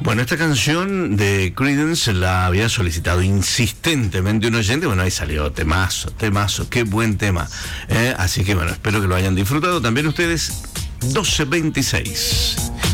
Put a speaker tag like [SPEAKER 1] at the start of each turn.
[SPEAKER 1] Bueno, esta canción de Creedence la había solicitado insistentemente un oyente. Bueno, ahí salió, temazo, qué buen tema. Así que bueno, espero que lo hayan disfrutado también ustedes. 12:26.